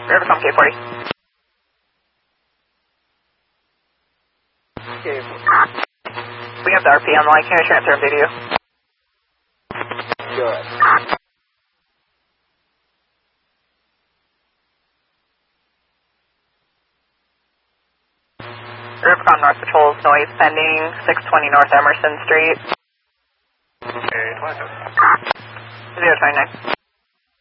Rubicon K40. We have the RP on the line. Can I transfer him to you? Good. Rubicon North Patrol's noise pending, 620 North Emerson Street. Okay, 27. 029.